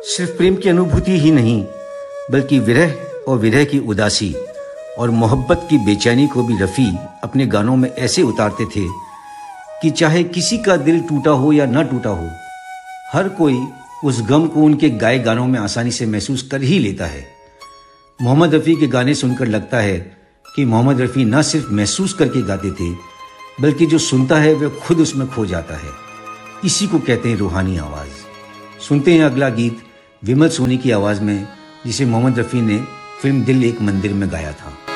सिर्फ प्रेम की अनुभूति ही नहीं, बल्कि विरह और विरह की उदासी और मोहब्बत की बेचैनी को भी रफ़ी अपने गानों में ऐसे उतारते थे कि चाहे किसी का दिल टूटा हो या न टूटा हो, हर कोई उस गम को उनके गाए गानों में आसानी से महसूस कर ही लेता है। मोहम्मद रफ़ी के गाने सुनकर लगता है कि मोहम्मद रफ़ी न सिर्फ महसूस करके गाते थे, बल्कि जो सुनता है वह खुद उसमें खो जाता है। इसी को कहते हैं रूहानी आवाज़। सुनते हैं अगला गीत विमल सोनी की आवाज़ में, जिसे मोहम्मद रफ़ी ने फिल्म दिल एक मंदिर में गाया था।